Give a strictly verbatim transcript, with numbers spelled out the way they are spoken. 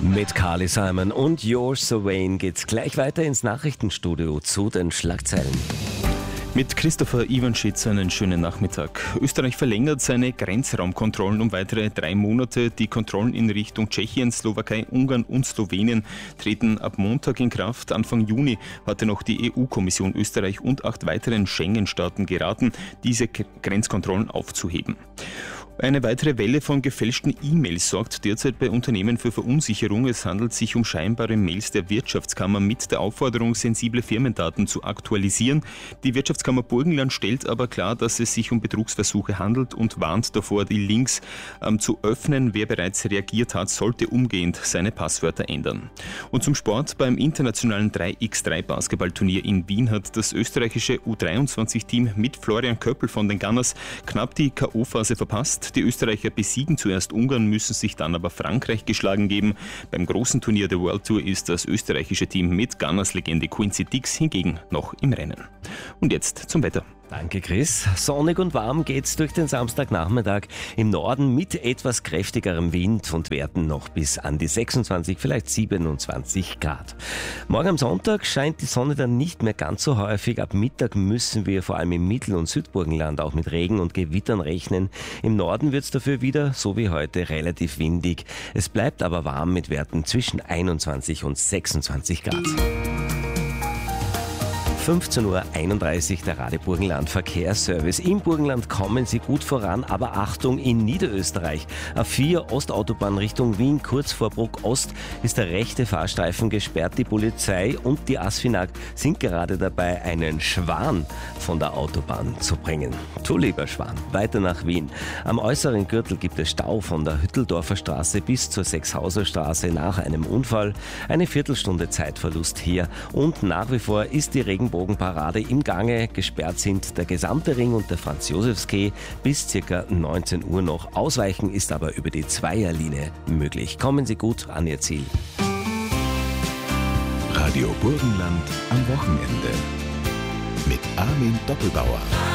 Mit Carly Simon und You're So Vain geht's gleich weiter ins Nachrichtenstudio zu den Schlagzeilen. Mit Christopher Iwanschitz einen schönen Nachmittag. Österreich verlängert seine Grenzraumkontrollen um weitere drei Monate. Die Kontrollen in Richtung Tschechien, Slowakei, Ungarn und Slowenien treten ab Montag in Kraft. Anfang Juni hatte noch die E U-Kommission Österreich und acht weiteren Schengen-Staaten geraten, diese Grenzkontrollen aufzuheben. Eine weitere Welle von gefälschten E-Mails sorgt derzeit bei Unternehmen für Verunsicherung. Es handelt sich um scheinbare Mails der Wirtschaftskammer mit der Aufforderung, sensible Firmendaten zu aktualisieren. Die Wirtschaftskammer Burgenland stellt aber klar, dass es sich um Betrugsversuche handelt und warnt davor, die Links ähm, zu öffnen. Wer bereits reagiert hat, sollte umgehend seine Passwörter ändern. Und zum Sport: Beim internationalen drei gegen drei Basketballturnier in Wien hat das österreichische U dreiundzwanzig Team mit Florian Köppel von den Gunners knapp die K O-Phase verpasst. Die Österreicher besiegen zuerst Ungarn, müssen sich dann aber Frankreich geschlagen geben. Beim großen Turnier der World Tour ist das österreichische Team mit Gunners-Legende Quincy Dix hingegen noch im Rennen. Und jetzt zum Wetter. Danke, Chris. Sonnig und warm geht's durch den Samstagnachmittag. Im Norden mit etwas kräftigerem Wind und Werten noch bis an die sechsundzwanzig, vielleicht siebenundzwanzig Grad. Morgen am Sonntag scheint die Sonne dann nicht mehr ganz so häufig. Ab Mittag müssen wir vor allem im Mittel- und Südburgenland auch mit Regen und Gewittern rechnen. Im Norden wird's dafür wieder, so wie heute, relativ windig. Es bleibt aber warm mit Werten zwischen einundzwanzig und sechsundzwanzig Grad. fünfzehn Uhr einunddreißig, der Radio Burgenland Verkehrsservice. Im Burgenland kommen Sie gut voran, aber Achtung, in Niederösterreich. A vier Ostautobahn Richtung Wien, kurz vor Bruck Ost, ist der rechte Fahrstreifen gesperrt. Die Polizei und die ASFINAG sind gerade dabei, einen Schwan von der Autobahn zu bringen. Du lieber Schwan, weiter nach Wien. Am äußeren Gürtel gibt es Stau von der Hütteldorfer Straße bis zur Sechshauser Straße nach einem Unfall. Eine Viertelstunde Zeitverlust hier und nach wie vor ist die Regenbogen Bogenparade im Gange. Gesperrt sind der gesamte Ring und der Franz-Josefs-Quai bis ca. neunzehn Uhr noch. Ausweichen ist aber über die Zweierlinie möglich. Kommen Sie gut an Ihr Ziel. Radio Burgenland am Wochenende mit Armin Doppelbauer.